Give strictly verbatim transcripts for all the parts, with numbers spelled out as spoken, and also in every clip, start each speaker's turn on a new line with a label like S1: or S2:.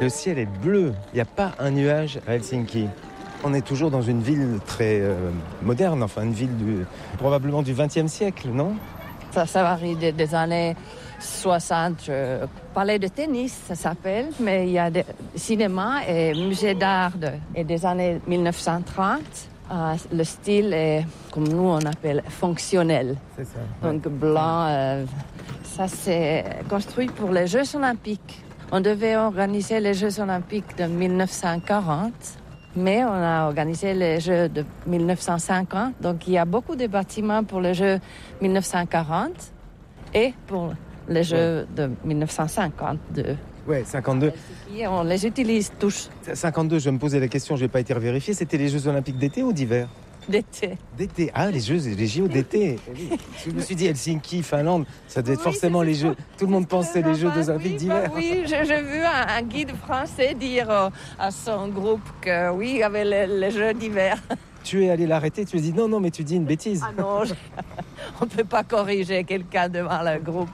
S1: Le ciel est bleu, il n'y a pas un nuage à Helsinki. On est toujours dans une ville très euh, moderne, enfin une ville du, probablement du vingtième siècle, non ?
S2: Ça, ça varie des, des années soixante. Euh, palais de tennis, ça s'appelle, mais il y a des cinémas et musées d'art de, et des années dix-neuf cent trente. Euh, le style est, comme nous on appelle, fonctionnel.
S1: C'est ça.
S2: Donc blanc, euh, ça c'est construit pour les Jeux olympiques. On devait organiser les Jeux olympiques de dix-neuf cent quarante, mais on a organisé les Jeux de dix-neuf cent cinquante. Donc il y a beaucoup de bâtiments pour les Jeux dix-neuf cent quarante et pour les Jeux de dix-neuf cent cinquante-deux.
S1: Ouais, cinquante-deux.
S2: Et on les utilise tous.
S1: cinquante-deux, je me posais la question, je n'ai pas été revérifié. C'était les Jeux olympiques d'été ou d'hiver ?
S2: D'été.
S1: D'été. Ah, les Jeux, les J O d'été. Je me suis dit Helsinki, Finlande, ça devait être
S2: Oui,
S1: forcément
S2: c'est
S1: les
S2: ça.
S1: Jeux. Tout le monde pensait les Jeux
S2: Bah,
S1: olympiques
S2: oui,
S1: d'hiver.
S2: bah oui, j'ai, j'ai vu un, un guide français dire euh, à son groupe que oui, il y avait les, les Jeux d'hiver.
S1: Tu es allé l'arrêter, tu lui as dit non, non, mais tu dis une bêtise.
S2: Ah non, je... on ne peut pas corriger quelqu'un devant le groupe.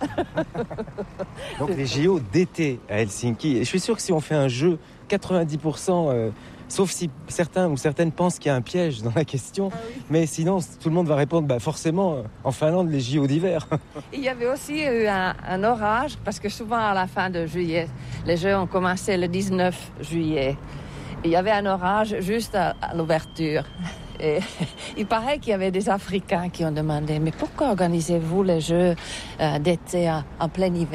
S1: Donc les J O d'été à Helsinki. Et je suis sûr que si on fait un jeu, quatre-vingt-dix pour cent, euh, sauf si certains ou certaines pensent qu'il y a un piège dans la question,
S2: Ah oui.
S1: mais sinon tout le monde va répondre bah, forcément, euh, en Finlande, les J O d'hiver.
S2: Il y avait aussi eu un, un orage, parce que souvent à la fin de juillet, les Jeux ont commencé le dix-neuf juillet. Il y avait un orage juste à, à l'ouverture. Et il paraît qu'il y avait des Africains qui ont demandé « Mais pourquoi organisez-vous les Jeux euh, d'été en, en plein hiver ?»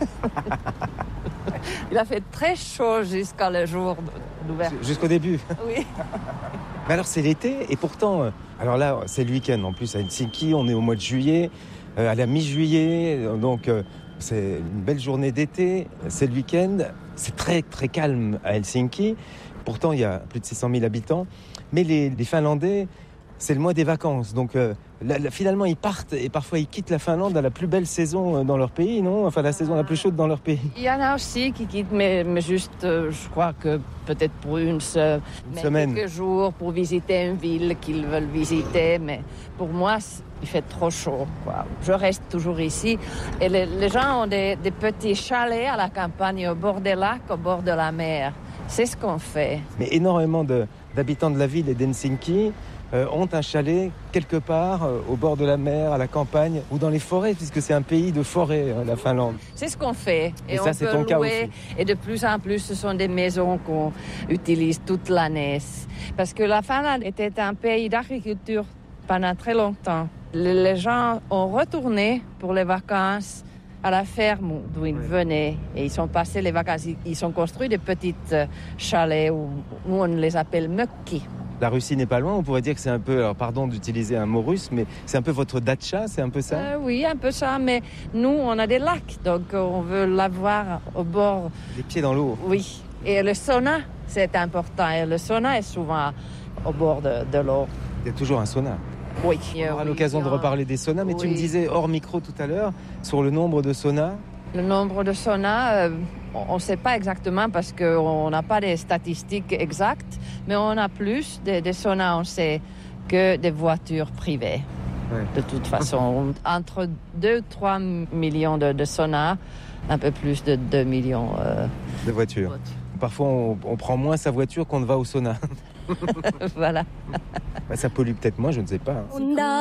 S2: Il a fait très chaud jusqu'à le jour d'ouverture.
S1: Jusqu'au début.
S2: Oui.
S1: Mais alors c'est l'été et pourtant, euh, alors là c'est le week-end en plus à Helsinki, on est au mois de juillet, euh, à la mi-juillet, donc euh, c'est une belle journée d'été, c'est le week-end, c'est très très calme à Helsinki. Pourtant, il y a plus de six cent mille habitants. Mais les, les Finlandais, c'est le mois des vacances. Donc, euh, là, là, finalement, ils partent et parfois, ils quittent la Finlande à la plus belle saison euh, dans leur pays, non ? Enfin, la saison la plus chaude dans leur pays.
S2: Il y en a aussi qui quittent, mais, mais juste, euh, je crois que peut-être pour une, se...
S1: une semaine.
S2: Quelques jours pour visiter une ville qu'ils veulent visiter. Mais pour moi, il fait trop chaud, quoi. Je reste toujours ici. Et les, les gens ont des, des petits chalets à la campagne, au bord des lacs, au bord de la mer. C'est ce qu'on fait.
S1: Mais énormément de, d'habitants de la ville et d'Helsinki euh, ont un chalet quelque part euh, au bord de la mer, à la campagne ou dans les forêts, puisque c'est un pays de forêt, hein, la Finlande.
S2: C'est ce qu'on fait.
S1: Et,
S2: et
S1: ça,
S2: on
S1: c'est
S2: peut
S1: ton cas
S2: louer.
S1: aussi.
S2: Et de plus en plus, ce sont des maisons qu'on utilise toute l'année. Parce que la Finlande était un pays d'agriculture pendant très longtemps. Les gens ont retourné pour les vacances à la ferme d'où ils venaient. Et ils sont passés les vacances. Ils ont construit des petites chalets où, où on les appelle mökki.
S1: La Russie n'est pas loin, on pourrait dire que c'est un peu, alors pardon d'utiliser un mot russe, mais c'est un peu votre datcha, c'est un peu ça ?
S2: euh, Oui, un peu ça, mais nous, on a des lacs, donc on veut l'avoir au bord.
S1: Les pieds dans l'eau.
S2: Oui, et le sauna, c'est important. Et le sauna est souvent au bord de, de l'eau.
S1: Il y a toujours un sauna.
S2: Oui.
S1: On aura
S2: oui,
S1: l'occasion de
S2: on...
S1: reparler des saunas, mais oui. Tu me disais hors micro tout à l'heure, sur le nombre de saunas.
S2: Le nombre de saunas, euh, on ne sait pas exactement parce qu'on n'a pas des statistiques exactes, mais on a plus de, de saunas, on sait, que des voitures privées. Ouais. De toute façon, entre deux et trois millions de, de saunas, un peu plus de deux millions euh,
S1: de voitures. voitures. Parfois, on, on prend moins sa voiture qu'on ne va au sauna.
S2: Voilà.
S1: Bah, ça pollue peut-être moins, je ne sais pas. Hein.